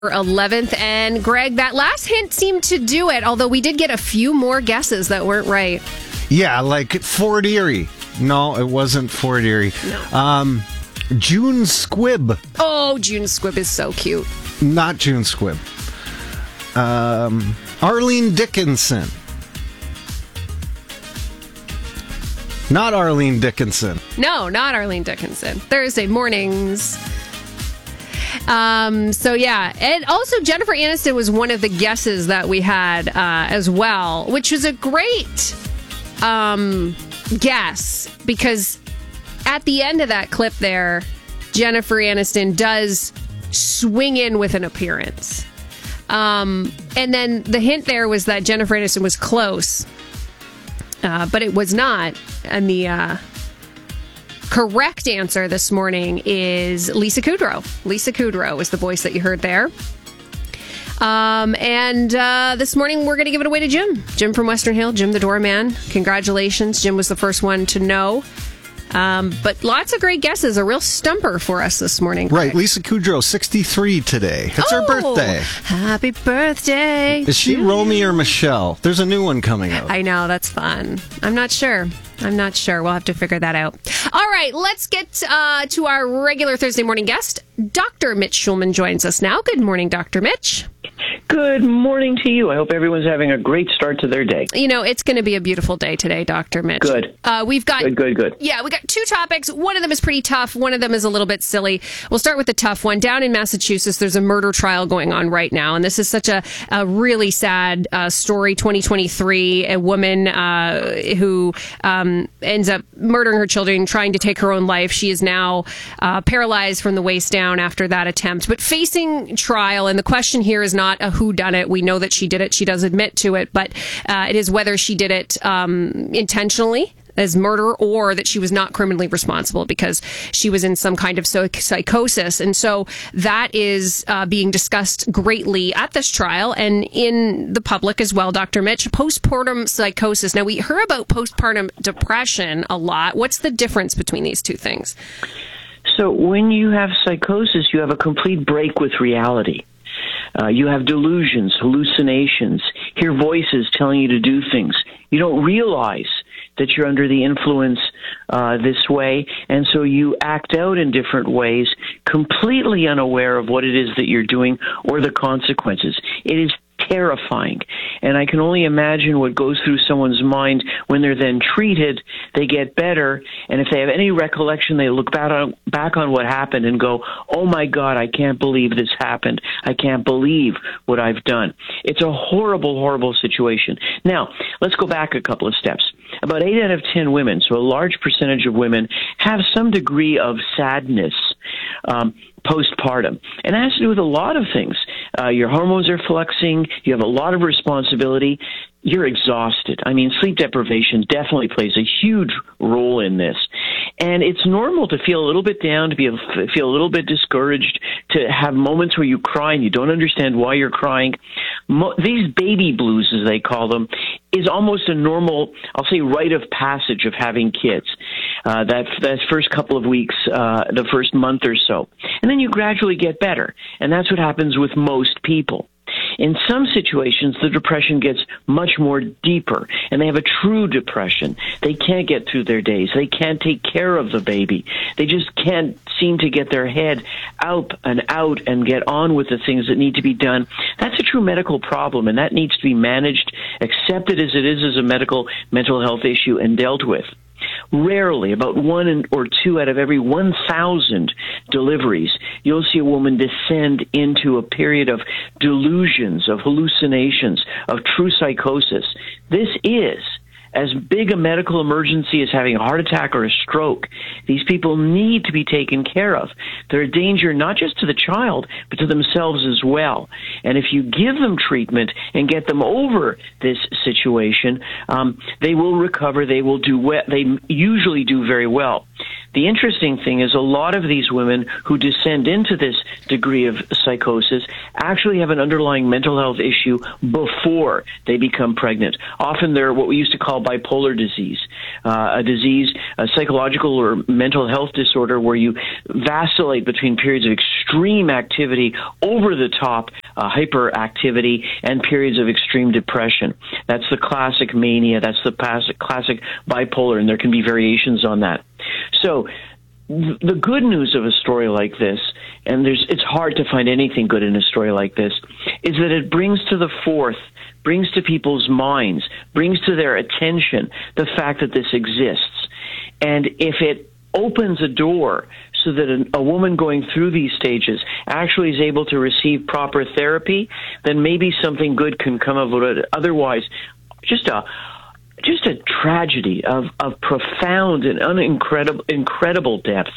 11th. And Greg, that last hint seemed to do it, although we did get a few more guesses that weren't right. Yeah, like Fort Erie. No, it wasn't Fort Erie. No. June Squibb. Oh, June Squibb is so cute. Not June Squibb. Arlene Dickinson. Not Arlene Dickinson. No, not Arlene Dickinson. Thursday mornings. So yeah, and also Jennifer Aniston was one of the guesses that we had as well, which was a great guess, because at the end of that clip there, Jennifer Aniston does swing in with an appearance. And then the hint there was that Jennifer Aniston was close, but it was not. And the correct answer this morning is Lisa Kudrow. Lisa Kudrow is the voice that you heard there. And this morning we're going to give it away to Jim. Jim from Western Hill, Jim the doorman. Congratulations. Jim was the first one to know. But lots of great guesses. A real stumper for us this morning. Right. Greg. Lisa Kudrow, 63 today. It's her birthday. Happy birthday. Is she Romy or Michelle? There's a new one coming out. I know. That's fun. I'm not sure. We'll have to figure that out. All right. Let's get to our regular Thursday morning guest. Dr. Mitch Schulman joins us now. Good morning, Dr. Mitch. Good morning to you. I hope everyone's having a great start to their day. You know, it's going to be a beautiful day today, Dr. Mitch. Good. We've got Good. Yeah, we got two topics. One of them is pretty tough. One of them is a little bit silly. We'll start with the tough one. Down in Massachusetts, there's a murder trial going on right now, and this is such a really sad story. 2023, a woman who ends up murdering her children, trying to take her own life. She is now paralyzed from the waist down after that attempt, but facing trial. And the question here is not a whodunit. We know that she did it. She does admit to it, but it is whether she did it intentionally as murder, or that she was not criminally responsible because she was in some kind of psychosis. And so that is being discussed greatly at this trial and in the public as well, Dr. Mitch. Postpartum psychosis. Now, we hear about postpartum depression a lot. What's the difference between these two things? So when you have psychosis, you have a complete break with reality. You have delusions, hallucinations, hear voices telling you to do things. You don't realize that you're under the influence this way, and so you act out in different ways, completely unaware of what it is that you're doing or the consequences. It is terrifying. And I can only imagine what goes through someone's mind when they're then treated. They get better, and if they have any recollection, they look back on what happened and go, oh my God, I can't believe this happened. I can't believe what I've done. It's a horrible, horrible situation. Now, let's go back a couple of steps. About 8 out of 10 women, so a large percentage of women, have some degree of sadness postpartum. And it has to do with a lot of things. Your hormones are fluxing. You have a lot of responsibility. You're exhausted. I mean, sleep deprivation definitely plays a huge role in this. And it's normal to feel a little bit down, to feel a little bit discouraged, to have moments where you cry and you don't understand why you're crying. These baby blues, as they call them, is almost a normal, I'll say, rite of passage of having kids. That first couple of weeks, the first month or so. And then you gradually get better. And that's what happens with most people. In some situations, the depression gets much more deeper, and they have a true depression. They can't get through their days. They can't take care of the baby. They just can't seem to get their head out and get on with the things that need to be done. That's a true medical problem, and that needs to be managed, accepted as it is as a mental health issue, and dealt with. Rarely, about 1 or 2 out of every 1,000 deliveries, you'll see a woman descend into a period of delusions, of hallucinations, of true psychosis. This is as big a medical emergency as having a heart attack or a stroke. These people need to be taken care of. They're a danger not just to the child, but to themselves as well. And if you give them treatment and get them over this situation, they will recover. They will do well. They usually do very well. the interesting thing is a lot of these women who descend into this degree of psychosis actually have an underlying mental health issue before they become pregnant. Often they're what we used to call bipolar disease, a psychological or mental health disorder where you vacillate between periods of extreme activity, over the top hyperactivity, and periods of extreme depression. That's the classic mania. That's the classic bipolar, and there can be variations on that. So the good news of a story like this, and it's hard to find anything good in a story like this, is that it brings to the forth, brings to people's minds, brings to their attention the fact that this exists. And if it opens a door so that a woman going through these stages actually is able to receive proper therapy, then maybe something good can come of it. Otherwise, just a tragedy of profound and incredible depth.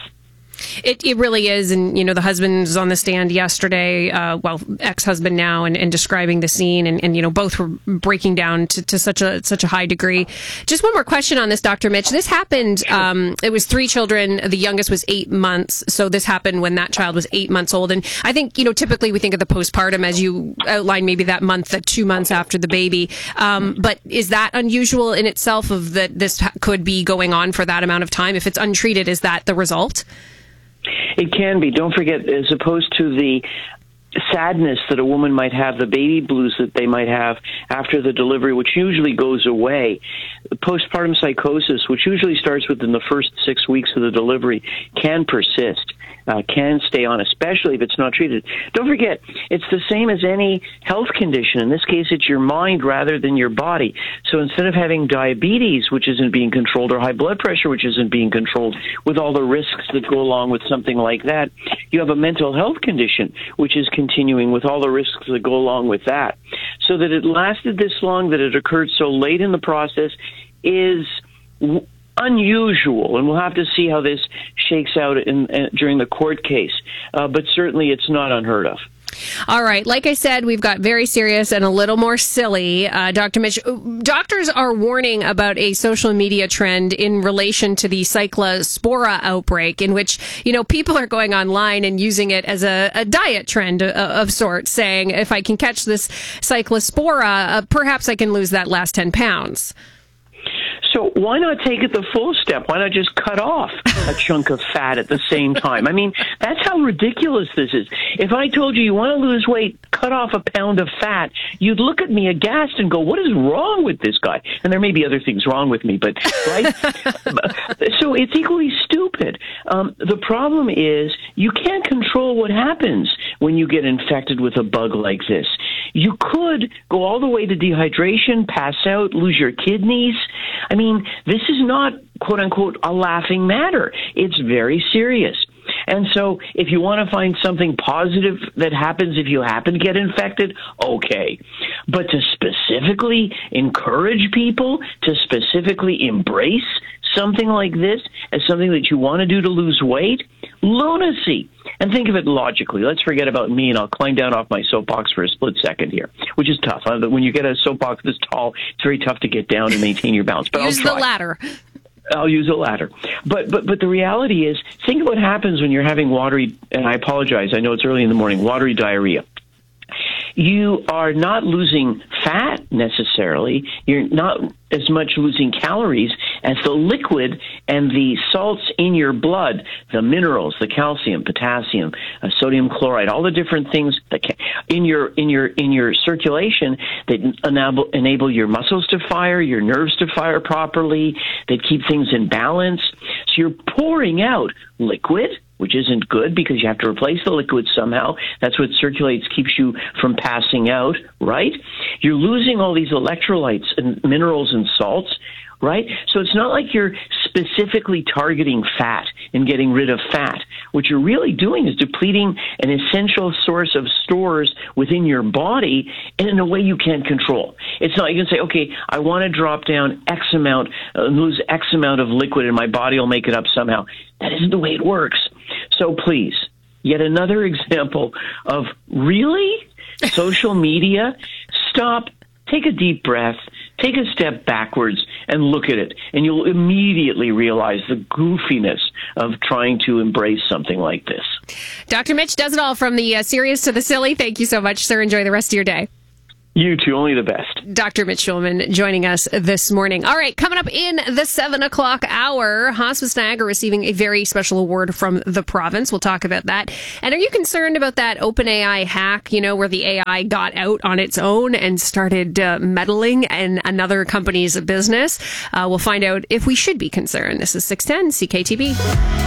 It really is. And, the husband was on the stand yesterday, ex-husband now, and describing the scene. And both were breaking down to such a high degree. Just one more question on this, Dr. Mitch. This happened, it was 3 children. The youngest was 8 months. So this happened when that child was 8 months old. And I think, typically we think of the postpartum, as you outlined, maybe that 2 months after the baby. But is that unusual in itself of that this could be going on for that amount of time? If it's untreated, is that the result? It can be. Don't forget, as opposed to the sadness that a woman might have, the baby blues that they might have after the delivery, which usually goes away, postpartum psychosis, which usually starts within the first 6 weeks of the delivery, can persist. Can stay on, especially if it's not treated. Don't forget, it's the same as any health condition. In this case, it's your mind rather than your body. So instead of having diabetes, which isn't being controlled, or high blood pressure, which isn't being controlled, with all the risks that go along with something like that, you have a mental health condition, which is continuing with all the risks that go along with that. So that it lasted this long, that it occurred so late in the process, is unusual, and we'll have to see how this shakes out during the court case. But certainly it's not unheard of. All right. Like I said, we've got very serious and a little more silly. Dr. Mitch, doctors are warning about a social media trend in relation to the Cyclospora outbreak, in which, people are going online and using it as a diet trend of sorts, saying, if I can catch this Cyclospora, perhaps I can lose that last 10 pounds. So why not take it the full step? Why not just cut off a chunk of fat at the same time? I mean, that's how ridiculous this is. If I told you want to lose weight, cut off a pound of fat, you'd look at me aghast and go, what is wrong with this guy? And there may be other things wrong with me, but right? So it's equally stupid. The problem is you can't control what happens when you get infected with a bug like this. You could go all the way to dehydration, pass out, lose your kidneys. I mean, this is not, quote unquote, a laughing matter. It's very serious. And so if you want to find something positive that happens if you happen to get infected, okay. But to specifically encourage people to specifically embrace something like this as something that you want to do to lose weight, lunacy. And think of it logically. Let's forget about me, and I'll climb down off my soapbox for a split second here, which is tough. When you get a soapbox this tall, it's very tough to get down and maintain your balance. But Use I'll try. the ladder. I'll use a ladder. But the reality is, think of what happens when you're having watery, and I apologize, I know it's early in the morning, watery diarrhea. You are not losing fat necessarily. You're not as much losing calories as the liquid and the salts in your blood, the minerals, the calcium, potassium, sodium chloride, all the different things that in your circulation that enable your muscles to fire, your nerves to fire properly, that keep things in balance. So you're pouring out liquid, which isn't good because you have to replace the liquid somehow. That's what circulates, keeps you from passing out, right? You're losing all these electrolytes and minerals and salts, right? So it's not like you're specifically targeting fat and getting rid of fat. What you're really doing is depleting an essential source of stores within your body in a way you can't control. It's not, you can say, okay, I want to drop down X amount, lose X amount of liquid and my body will make it up somehow. That isn't the way it works. So please, yet another example of really social media. Stop take a deep breath, take a step backwards, and look at it. And you'll immediately realize the goofiness of trying to embrace something like this. Dr. Mitch does it all, from the serious to the silly. Thank you so much, sir. Enjoy the rest of your day. You too, only the best. Dr. Mitch Schulman joining us this morning. All right, coming up in the 7 o'clock hour, Hospice Niagara receiving a very special award from the province. We'll talk about that. And are you concerned about that OpenAI hack, where the AI got out on its own and started meddling in another company's business? We'll find out if we should be concerned. This is 610 CKTB.